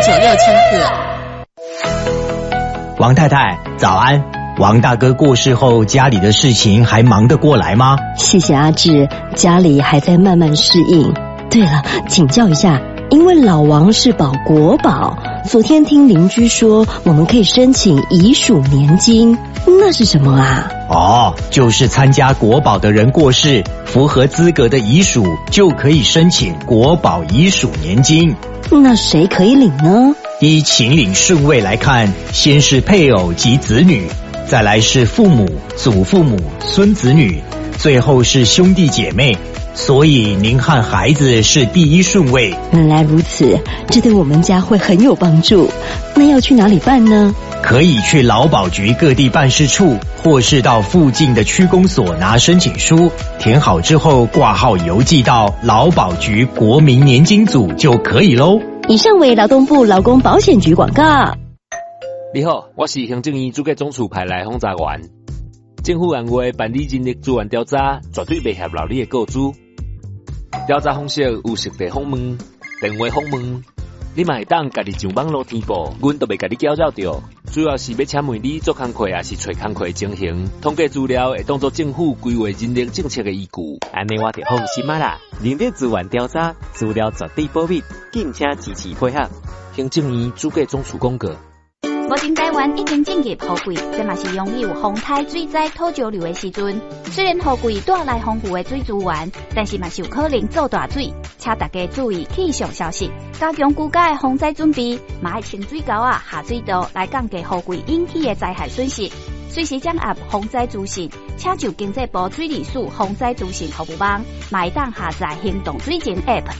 96千赫。 王太太，早安。王大哥过世后，家里的事情还忙得过来吗？ 谢谢阿志，家里还在慢慢适应。对了，请教一下，因为老王是保国保，昨天听邻居说我们可以申请遗属年金，那是什么啊？ 哦，就是参加国保的人过世，符合资格的遗属就可以申请国保遗属年金。 那谁可以领呢？ 依请领顺位来看，先是配偶及子女，再来是父母、祖父母、孙子女，最后是兄弟姐妹。所以您和孩子是第一顺位。 原来如此，这对我们家会很有帮助。那要去哪里办呢？ 可以去劳保局各地办事处，或是到附近的区公所拿申请书，填好之后挂号邮寄到劳保局国民年金组就可以咯。 以上为劳动部劳工保险局广告。 你好，我是行政院主计总处派来访查员。政府按月办理人力资源调查，绝对袂合劳你的告知。调查方式有实地访问、电话访问，你嘛会当家己上网络填报，阮都袂甲你搅扰到。主要是要请问你做工课，也是找工课情形，统计资料会当作政府规划人力政策的依据。 安尼我就放心啊啦！人力资源调查资料绝对保密，敬请支持配合。 行政院主计总处公告。 目前台湾已经进入雨季，这嘛是拥有风台、水灾、土石流的时阵。虽然雨季带来丰富的水资源，但是嘛是有可能造大水，请大家注意气象消息，加强居家的防灾准备，嘛要清水沟下水道来降低雨季引起的灾害损失。随时掌握防灾资讯，请就经济部水利署防灾资讯服务网，嘛会当下载行动水情 App。